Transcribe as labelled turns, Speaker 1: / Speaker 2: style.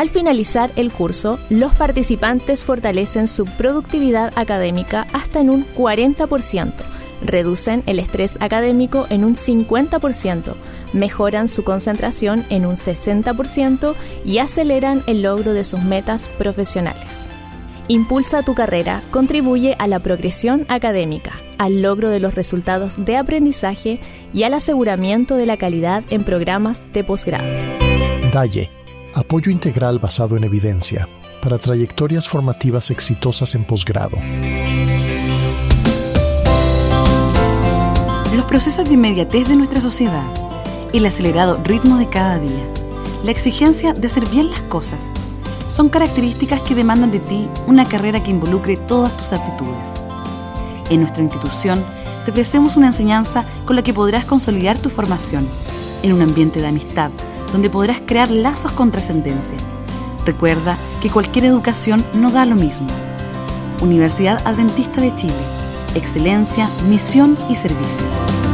Speaker 1: Al finalizar el curso, los participantes fortalecen su productividad académica hasta en un 40%, reducen el estrés académico en un 50%, mejoran su concentración en un 60% y aceleran el logro de sus metas profesionales. Impulsa tu carrera, contribuye a la progresión académica, al logro de los resultados de aprendizaje y al aseguramiento de la calidad en programas de posgrado.
Speaker 2: DAYE, apoyo integral basado en evidencia para trayectorias formativas exitosas en posgrado.
Speaker 3: Los procesos de inmediatez de nuestra sociedad, el acelerado ritmo de cada día, la exigencia de hacer bien las cosas, son características que demandan de ti una carrera que involucre todas tus aptitudes. En nuestra institución te ofrecemos una enseñanza con la que podrás consolidar tu formación en un ambiente de amistad, donde podrás crear lazos con trascendencia. Recuerda que cualquier educación no da lo mismo. Universidad Adventista de Chile. Excelencia, misión y servicio.